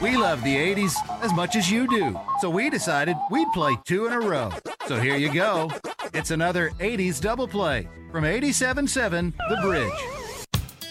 We love the 80s as much as you do, so we decided we'd play 2 in a row. So here you go. It's another 80s double play from 87.7 The Bridge.